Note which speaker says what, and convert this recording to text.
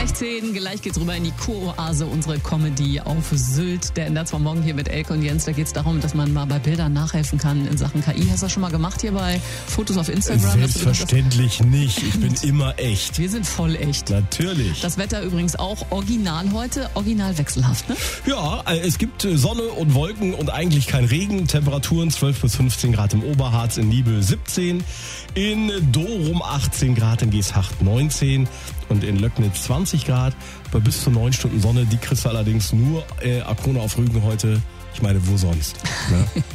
Speaker 1: 16, gleich geht's rüber in die Kuroase, unsere Comedy auf Sylt. Der Ender zwar morgen hier mit Elke und Jens, da geht's darum, dass man mal bei Bildern nachhelfen kann in Sachen KI. Hast du das schon mal gemacht hier bei Fotos auf Instagram?
Speaker 2: Selbstverständlich nicht. Ich bin immer echt.
Speaker 1: Wir sind voll echt.
Speaker 2: Natürlich.
Speaker 1: Das Wetter übrigens auch original heute, original wechselhaft, ne?
Speaker 2: Ja, es gibt Sonne und Wolken und eigentlich kein Regen. Temperaturen 12 bis 15 Grad im Oberharz, in Nibel 17, in Dorum 18 Grad, in Geesthacht 19 und in Löcknitz 20 Grad. Bei bis zu 9 Stunden Sonne, die kriegst du allerdings nur Arkona auf Rügen heute. Ich meine, wo sonst? Ne?